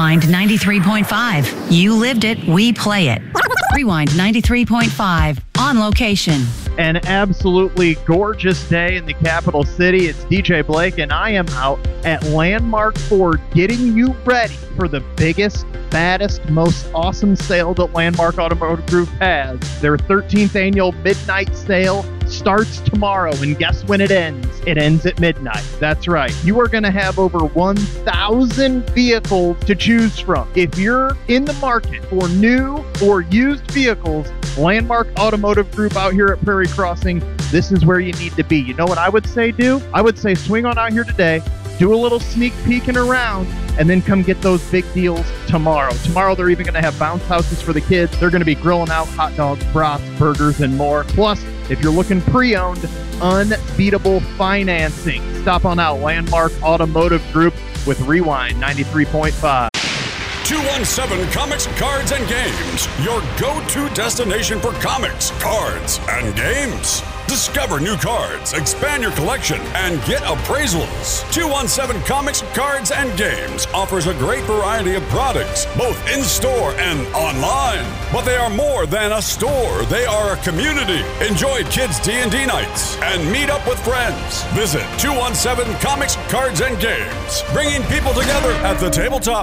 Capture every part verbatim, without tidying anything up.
Rewind ninety-three point five. You lived it, we play it. Rewind ninety-three point five. On location. An absolutely gorgeous day in the capital city. It's D J Blake, and I am out at Landmark Ford getting you ready for the biggest, baddest, most awesome sale that Landmark Automotive Group has. Their thirteenth annual midnight sale starts tomorrow, and guess when it ends? It ends at midnight. That's right. You are going to have over one thousand vehicles to choose from. If you're in the market for new or used vehicles, Landmark Automotive Group out here at Prairie Crossing, this is where you need to be. You know what I would say do? I would say swing on out here today, do a little sneak peeking around, and then come get those big deals tomorrow. Tomorrow, they're even going to have bounce houses for the kids. They're going to be grilling out hot dogs, brats, burgers, and more. Plus, if you're looking pre-owned, unbeatable financing. Stop on out. Landmark Automotive Group with Rewind ninety-three point five. two one seven Comics, Cards, and Games, your go-to destination for comics, cards, and games. Discover new cards, expand your collection, and get appraisals. two one seven Comics, Cards, and Games offers a great variety of products, both in-store and online. But they are more than a store. They are a community. Enjoy kids' D and D nights and meet up with friends. Visit two one seven Comics, Cards, and Games, bringing people together at the tabletop.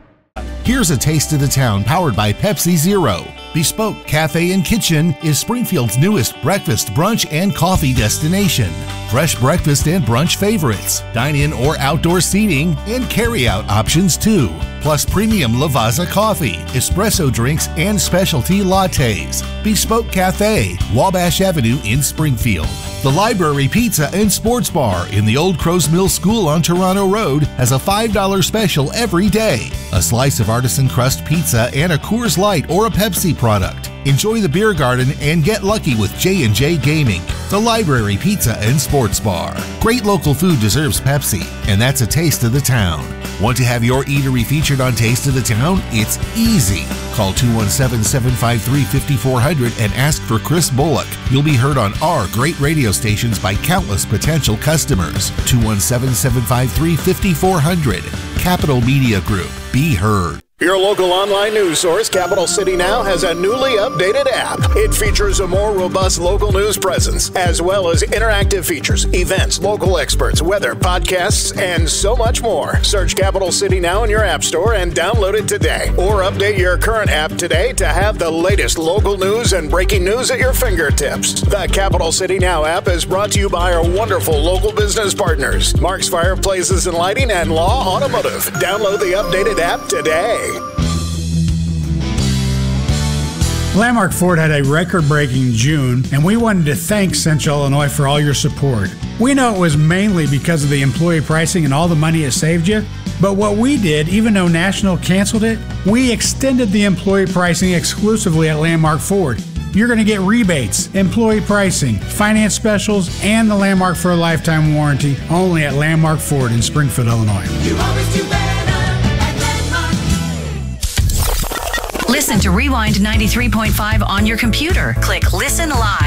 Here's a taste of the town powered by Pepsi Zero. Bespoke Cafe and Kitchen is Springfield's newest breakfast, brunch, and coffee destination. Fresh breakfast and brunch favorites, dine-in or outdoor seating, and carry-out options too. Plus premium Lavazza coffee, espresso drinks, and specialty lattes. Bespoke Cafe, Wabash Avenue in Springfield. The Library Pizza and Sports Bar in the Old Crows Mill School on Toronto Road has a five dollar special every day. A slice of artisan crust pizza and a Coors Light or a Pepsi product. Enjoy the beer garden and get lucky with J and J Gaming. The Library Pizza and Sports Bar. Great local food deserves Pepsi, and that's a taste of the town. Want to have your eatery featured on Taste of the Town? It's easy. Call two one seven, seven five three, five four zero zero and ask for Chris Bullock. You'll be heard on our great radio stations by countless potential customers. two one seven, seven five three, five four zero zero. Capital Media Group. Be heard. Your local online news source, Capital City Now, has a newly updated app. It features a more robust local news presence, as well as interactive features, events, local experts, weather, podcasts, and so much more. Search Capital City Now in your app store and download it today. Or update your current app today to have the latest local news and breaking news at your fingertips. The Capital City Now app is brought to you by our wonderful local business partners, Mark's Fireplaces and Lighting and Law Automotive. Download the updated app today. Landmark Ford had a record-breaking June, and we wanted to thank Central Illinois for all your support. We know it was mainly because of the employee pricing and all the money it saved you, but what we did, even though National canceled it, we extended the employee pricing exclusively at Landmark Ford. You're going to get rebates, employee pricing, finance specials, and the Landmark for a lifetime warranty only at Landmark Ford in Springfield, Illinois. You always do better. Listen to Rewind ninety-three point five on your computer. Click Listen Live.